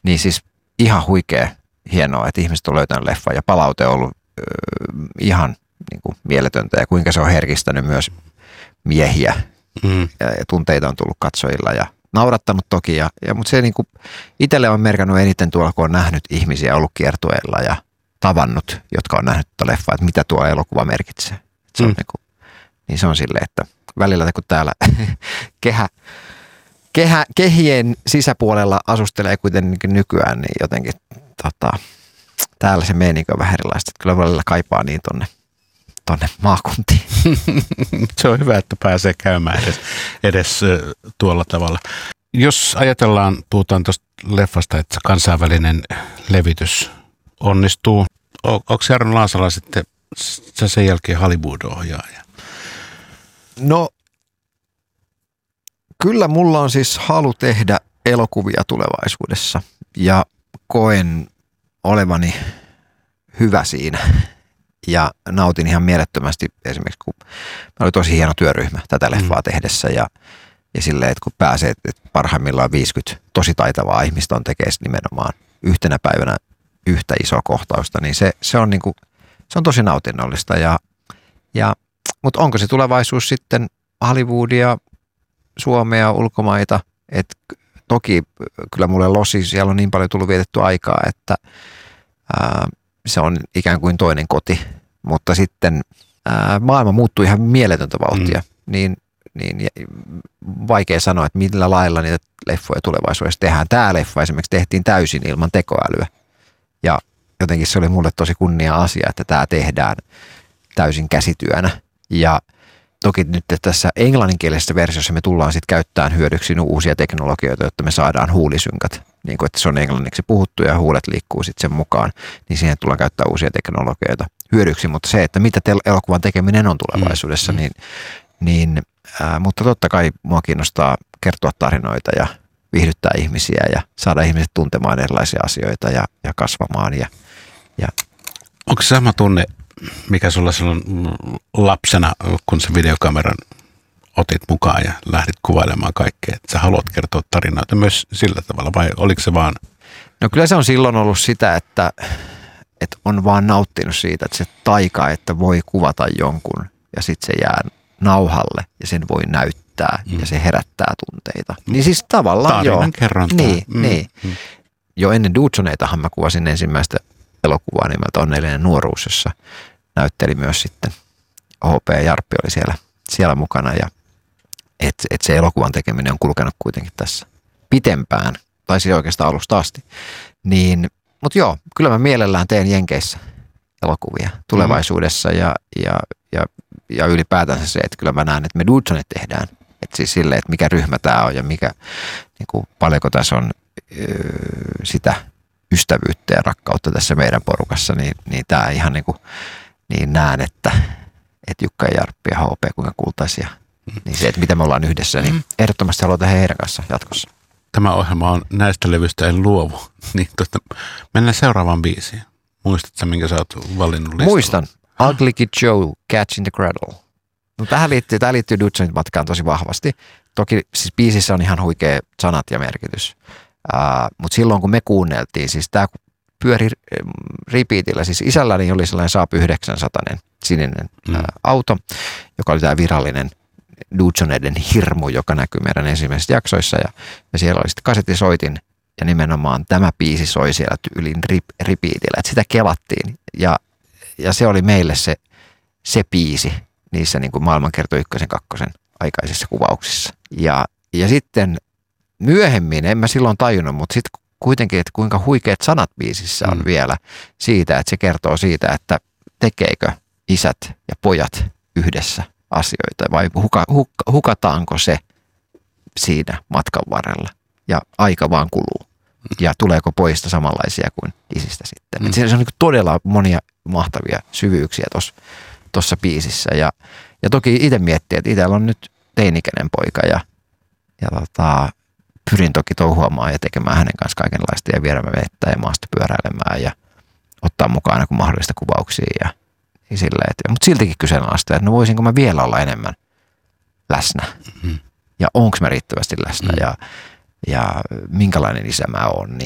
Niin siis ihan huikea hienoa, että ihmiset on löytänyt leffan ja palaute on ollut ihan niin kuin mieletöntä ja kuinka se on herkistänyt myös miehiä ja tunteita on tullut katsojilla ja naurattanut toki. Mutta se niin kuin itselle on merkannut eniten tuolla, kun on nähnyt ihmisiä ollut kiertueilla ja tavannut, jotka on nähnyt tuota leffaa, että mitä tuo elokuva merkitsee. Se on niin se on silleen, että välillä kun täällä kehien sisäpuolella asustelee kuitenkin nykyään, niin jotenkin täällä se meininki on vähän erilaista. Että kyllä välillä kaipaa niin tonne maakuntiin. Se on hyvä, että pääsee käymään edes tuolla tavalla. Jos ajatellaan, puhutaan tuosta leffasta, että kansainvälinen levitys onnistuu. Onko Jarno Laasala sitten sen jälkeen Hollywood-ohjaaja? No, kyllä mulla on siis halu tehdä elokuvia tulevaisuudessa ja koen olevani hyvä siinä ja nautin ihan mielettömästi esimerkiksi, kun oli tosi hieno työryhmä tätä leffaa tehdessä ja silleen, että kun pääsee, että parhaimmillaan 50 tosi taitavaa ihmistä on tekee nimenomaan yhtenä päivänä yhtä isoa kohtausta, niin se on niinku, se on tosi nautinnollista mutta onko se tulevaisuus sitten Hollywoodia, Suomea, ulkomaita, että toki kyllä mulle Losi, siellä on niin paljon tullut vietetty aikaa, että se on ikään kuin toinen koti, mutta sitten maailma muuttuu ihan mieletöntä vauhtia, niin vaikea sanoa, että millä lailla niitä leffoja tulevaisuudessa tehdään. Tämä leffa esimerkiksi tehtiin täysin ilman tekoälyä ja jotenkin se oli mulle tosi kunnia-asia, että tämä tehdään täysin käsityönä ja toki nyt tässä englanninkielisessä versiossa me tullaan sitten käyttämään hyödyksi uusia teknologioita, jotta me saadaan huulisynkat, niin kuin että se on englanniksi puhuttu ja huulet liikkuu sitten sen mukaan, niin siihen tullaan käyttämään uusia teknologioita hyödyksi, mutta se, että mitä elokuvan tekeminen on tulevaisuudessa, mutta totta kai mua kiinnostaa kertoa tarinoita ja viihdyttää ihmisiä ja saada ihmiset tuntemaan erilaisia asioita ja kasvamaan. Ja. Onko se sama tunne, mikä sulla silloin lapsena, kun se videokameran otit mukaan ja lähdit kuvailemaan kaikkea, että sä haluat kertoa tarinoita myös sillä tavalla, vai oliko se vaan? No kyllä se on silloin ollut sitä, että on vaan nauttinut siitä, että se taika, että voi kuvata jonkun ja sitten se jää nauhalle ja sen voi näyttää ja se herättää tunteita. Niin siis tavallaan tarinan kerrontaa. Niin. Jo ennen Dudsoneitahan mä kuvasin ensimmäistä elokuvaa nimeltä Onnellinen nuoruus, jossa näytteli myös sitten H.P. Jarppi oli siellä mukana ja että se elokuvan tekeminen on kulkenut kuitenkin tässä pitempään, tai siis oikeastaan alusta asti. Mutta joo, kyllä mä mielellään teen Jenkeissä elokuvia tulevaisuudessa ja ylipäätänsä se, että kyllä mä näen, että me Dudsonit tehdään. Että siis silleen, että mikä ryhmä tämä on ja paljonko tässä on sitä ystävyyttä ja rakkautta tässä meidän porukassa, niin tämä ihan niin näen, että Jukka ja Jarppi ja HP kuinka kultaisia. Niin se, että mitä me ollaan yhdessä, niin ehdottomasti haluan tehdä heidän kanssa jatkossa. Tämä ohjelma on näistä levyistä en luovu. Niin mennään seuraavaan biisiin. Muistatko, minkä sä oot valinnut listalla? Muistan. Ugly Kid Joe, Catch in the Cradle. No, tämä liittyy Dudsonit matkaan tosi vahvasti. Toki siis biisissä on ihan huikea sanat ja merkitys. Mutta silloin kun me kuunneltiin, siis tämä pyöri repeatillä, siis isälläni oli sellainen Saab 900 sininen auto, joka oli tämä virallinen Dudsoneiden hirmu, joka näkyy meidän ensimmäisissä jaksoissa ja siellä oli sitten kasettisoitin ja nimenomaan tämä biisi soi siellä tyylin repeatillä, että sitä kelattiin ja se oli meille se biisi niissä niin kuin maailmankerto 1 ja 2 aikaisissa kuvauksissa ja sitten myöhemmin, en mä silloin tajunnut, mutta sitten kuitenkin, että kuinka huikeat sanat biisissä on vielä siitä, että se kertoo siitä, että tekeekö isät ja pojat yhdessä asioita vai hukataanko se siinä matkan varrella ja aika vaan kuluu ja tuleeko pojista samanlaisia kuin isistä sitten. Se on niin todella monia mahtavia syvyyksiä tuossa biisissä ja toki itse miettii, että itsellä on nyt teinikäinen poika ja pyrin toki touhuamaan ja tekemään hänen kanssa kaikenlaista ja viedä vettä ja maasta pyöräilemään ja ottaa mukaan aina kun mahdollista kuvauksia ja silleen, mutta siltikin kyseenalaista, että no voisinko mä vielä olla enemmän läsnä ja onko mä riittävästi läsnä ja minkälainen isä mä oon.